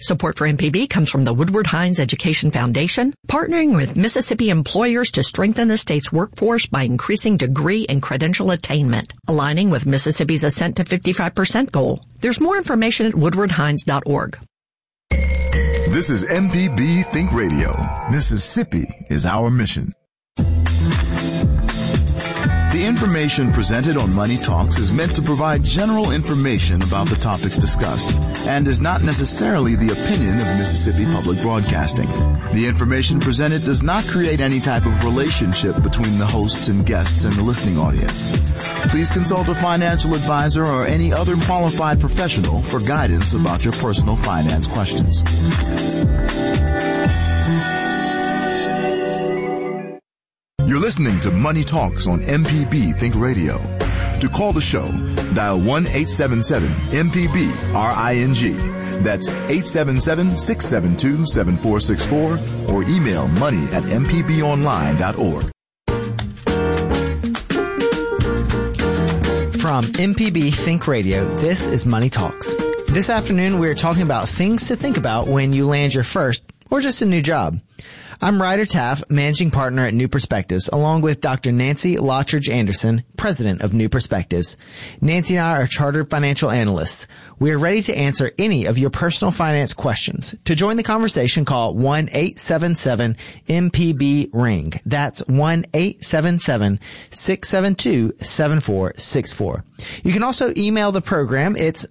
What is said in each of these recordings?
Support for MPB comes from the Woodward Hines Education Foundation, partnering with Mississippi employers to strengthen the state's workforce by increasing degree and credential attainment, aligning with Mississippi's Ascent to 55% goal. There's more information at woodwardhines.org. This is MPB Think Radio. Mississippi is our mission. The information presented on Money Talks is meant to provide general information about the topics discussed and is not necessarily the opinion of Mississippi Public Broadcasting. The information presented does not create any type of relationship between the hosts and guests and the listening audience. Please consult a financial advisor or any other qualified professional for guidance about your personal finance questions. You're listening to Money Talks on MPB Think Radio. To call the show, dial 1-877-MPB-RING. That's 877-672-7464 or email money@mpbonline.org. From MPB Think Radio, this is Money Talks. This afternoon, we're talking about things to think about when you land your first or just a new job. I'm Ryder Taff, managing partner at New Perspectives, along with Dr. Nancy Lottridge Anderson, president of New Perspectives. Nancy and I are chartered financial analysts. We are ready to answer any of your personal finance questions. To join the conversation, call 1-877-MPB-RING. That's 1-877-672-7464. You can also email the program. It's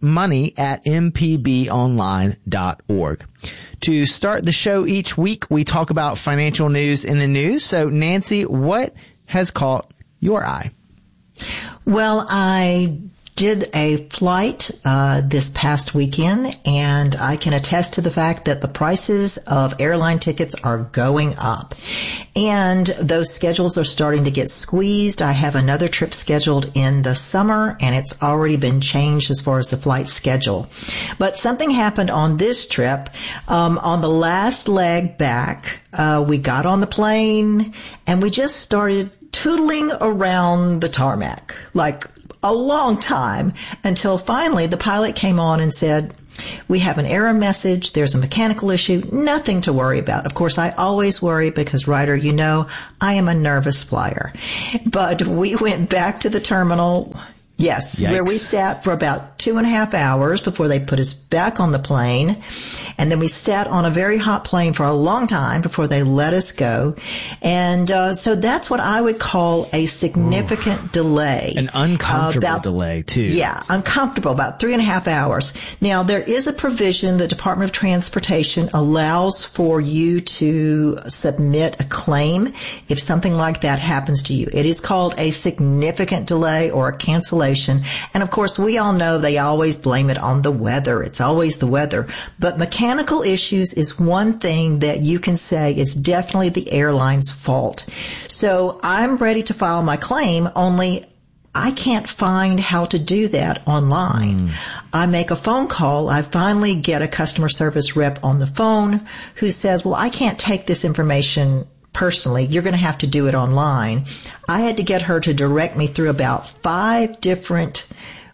money@mpbonline.org. To start the show each week, we talk about financial news in the news. So, Nancy, what has caught your eye? Well, I did a flight this past weekend, and I can attest to the fact that the prices of airline tickets are going up. And those schedules are starting to get squeezed. I have another trip scheduled in the summer, and it's already been changed as far as the flight schedule. But something happened on this trip. On the last leg back, we got on the plane, and we just started tootling around the tarmac, like a long time, until finally the pilot came on and said, "We have an error message. There's a mechanical issue. Nothing to worry about." Of course, I always worry because, Ryder, you know, I am a nervous flyer. But we went back to the terminal. Yes, Yikes. Where we sat for about 2.5 hours before they put us back on the plane. And then we sat on a very hot plane for a long time before they let us go. And so that's what I would call a significant delay. An uncomfortable delay, too. Yeah, uncomfortable, about 3.5 hours. Now, there is a provision the Department of Transportation allows for you to submit a claim if something like that happens to you. It is called a significant delay or a cancellation. And of course, we all know they always blame it on the weather. It's always the weather. But mechanical issues is one thing that you can say is definitely the airline's fault. So I'm ready to file my claim, only I can't find how to do that online. I make a phone call. I finally get a customer service rep on the phone who says, "Well, I can't take this information personally. You're going to have to do it online." I had to get her to direct me through about 5 different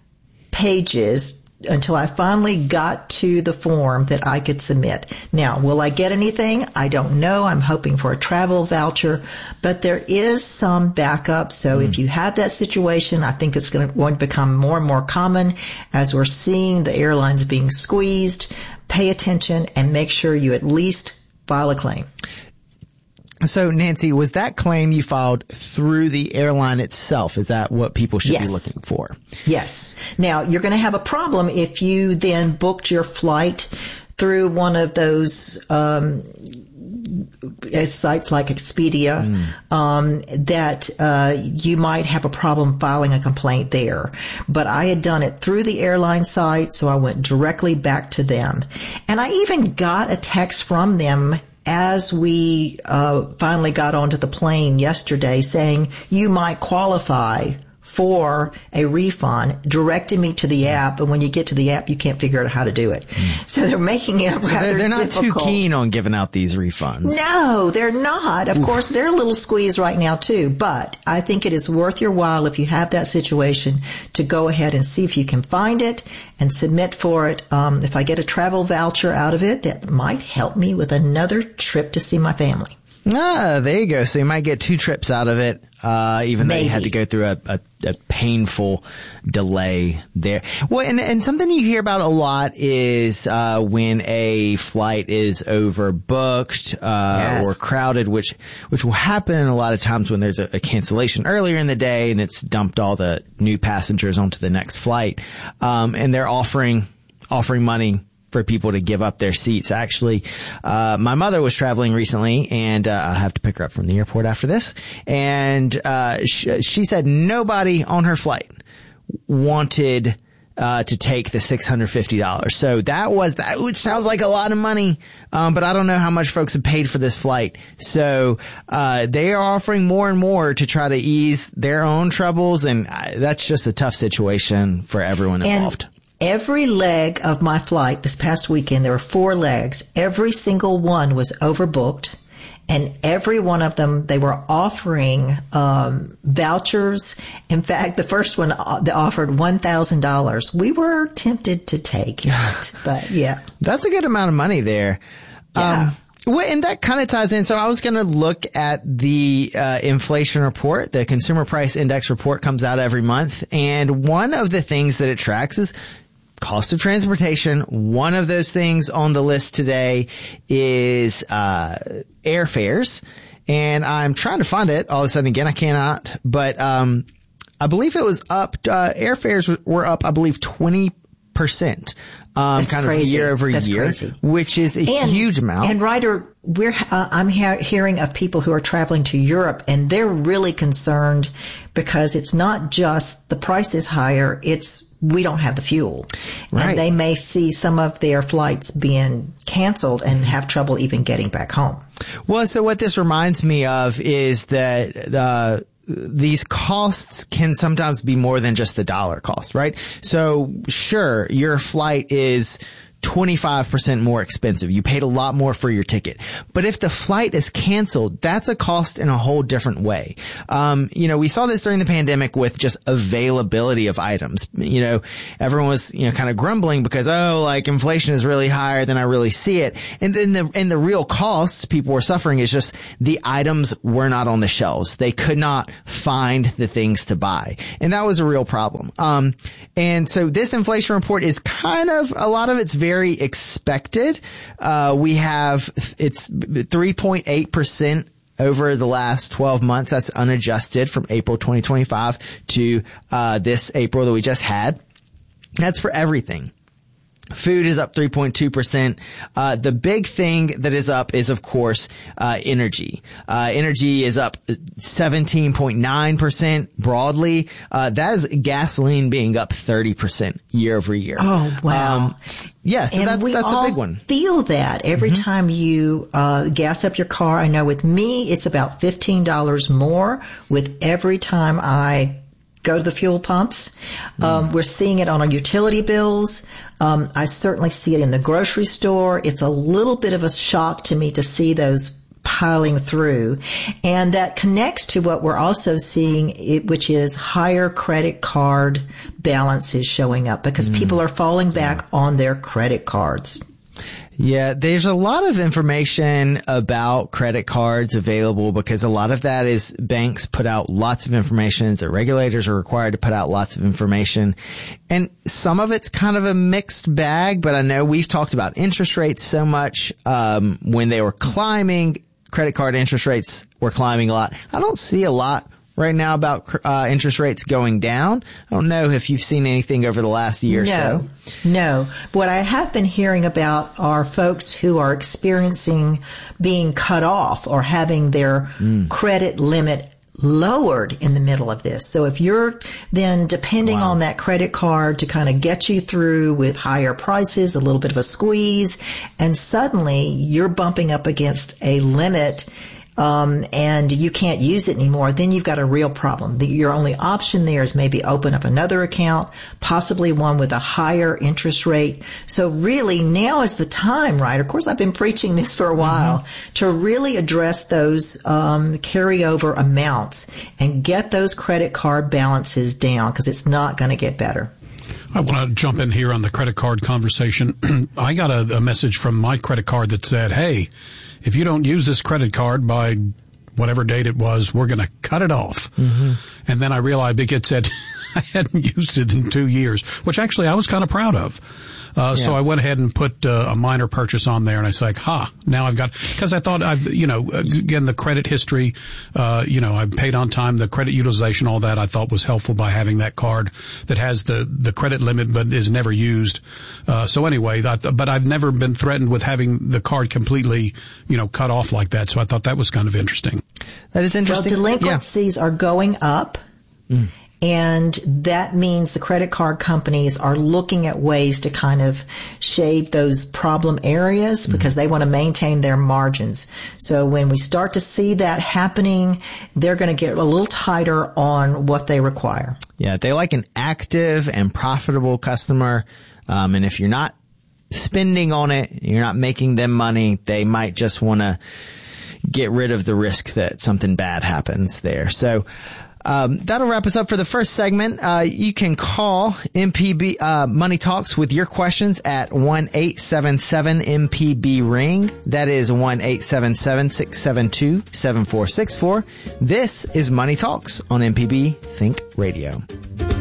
pages until I finally got to the form that I could submit. Now, will I get anything? I don't know. I'm hoping for a travel voucher, but there is some backup. So if you have that situation, I think it's going to become more and more common as we're seeing the airlines being squeezed. Pay attention and make sure you at least file a claim. So, Nancy, was that claim you filed through the airline itself? Is that what people should be looking for? Yes. Now, you're going to have a problem if you then booked your flight through one of those sites like Expedia, that you might have a problem filing a complaint there. But I had done it through the airline site, so I went directly back to them. And I even got a text from them as we finally got onto the plane yesterday saying you might qualify for a refund, directed me to the app, and when you get to the app, you can't figure out how to do it. So they're making it rather they're not difficult. too keen on giving out these refunds. No, they're not. Of course, they're a little squeezed right now too, but I think it is worth your while if you have that situation to go ahead and see if you can find it and submit for it. If I get a travel voucher out of it, that might help me with another trip to see my family. Ah, there you go. So you might get 2 trips out of it, even though you had to go through a painful delay there. Well, and something you hear about a lot is when a flight is overbooked or crowded, which will happen a lot of times when there's a cancellation earlier in the day and it's dumped all the new passengers onto the next flight. And they're offering money for people to give up their seats. Actually, my mother was traveling recently, and I have to pick her up from the airport after this. And she said nobody on her flight wanted to take the $650. So that, which sounds like a lot of money, but I don't know how much folks have paid for this flight. So they are offering more and more to try to ease their own troubles, and that's just a tough situation for everyone involved. Every leg of my flight this past weekend, there were 4 legs. Every single one was overbooked. And every one of them, they were offering vouchers. In fact, the first one they offered $1,000. We were tempted to take it, but yeah. That's a good amount of money there. Yeah. Well, and that kind of ties in. So I was going to look at the inflation report. The Consumer Price Index report comes out every month. And one of the things that it tracks is cost of transportation. One of those things on the list today is airfares. And I'm trying to find it. All of a sudden, again, I cannot. But I believe it was up. Airfares were up, I believe, 20%. Kind of year over year, which is a huge amount. And Ryder, I'm hearing of people who are traveling to Europe, and they're really concerned because it's not just the price is higher, it's we don't have the fuel. Right. And they may see some of their flights being canceled and have trouble even getting back home. Well, so what this reminds me of is that these costs can sometimes be more than just the dollar cost, right? So sure, your flight is 25% more expensive. You paid a lot more for your ticket. But if the flight is canceled, that's a cost in a whole different way. We saw this during the pandemic with just availability of items. Everyone was, kind of grumbling because, inflation is really higher than I really see it. And then the real costs people were suffering is just the items were not on the shelves. They could not find the things to buy. And that was a real problem. And so this inflation report is kind of, a lot of it's very expected. It's 3.8% over the last 12 months. That's unadjusted from April 2025 to this April that we just had. That's for everything. Food is up 3.2%. The big thing that is up is, of course, energy. Energy is up 17.9% broadly. That is gasoline being up 30% year over year. Oh, wow. So that's a big one. Feel that every time you gas up your car. I know with me, it's about $15 more with every time I go to the fuel pumps. We're seeing it on our utility bills. I certainly see it in the grocery store. It's a little bit of a shock to me to see those piling through. And that connects to what we're also seeing, which is higher credit card balances showing up because people are falling back on their credit cards. Yeah, there's a lot of information about credit cards available because a lot of that is banks put out lots of information. So regulators are required to put out lots of information. And some of it's kind of a mixed bag, but I know we've talked about interest rates so much. When they were climbing, credit card interest rates were climbing a lot. I don't see a lot right now about interest rates going down. I don't know if you've seen anything over the last year or so. No. What I have been hearing about are folks who are experiencing being cut off or having their credit limit lowered in the middle of this. So if you're then depending on that credit card to kind of get you through with higher prices, a little bit of a squeeze, and suddenly you're bumping up against a limit and you can't use it anymore, then you've got a real problem. Your only option there is maybe open up another account, possibly one with a higher interest rate. So really now is the time, right? Of course, I've been preaching this for a while, to really address those carryover amounts and get those credit card balances down, because it's not going to get better. I want to jump in here on the credit card conversation. I got a message from my credit card that said, hey, if you don't use this credit card by whatever date it was, we're going to cut it off. And then I realized it said I hadn't used it in 2 years, which actually I was kind of proud of. So I went ahead and put a minor purchase on there, and I was like, now I've got, because I thought again, the credit history, I paid on time, the credit utilization, all that I thought was helpful by having that card that has the credit limit but is never used. So anyway, but I've never been threatened with having the card completely, cut off like that. So I thought that was kind of interesting. That is interesting. Well, delinquencies are going up. And that means the credit card companies are looking at ways to kind of shave those problem areas because they want to maintain their margins. So when we start to see that happening, they're going to get a little tighter on what they require. Yeah, they like an active and profitable customer. And if you're not spending on it, you're not making them money, they might just want to get rid of the risk that something bad happens there. So that'll wrap us up for the first segment. You can call MPB Money Talks with your questions at 1-877-MPB-RING. That is 1-877-672-7464. This is Money Talks on MPB Think Radio.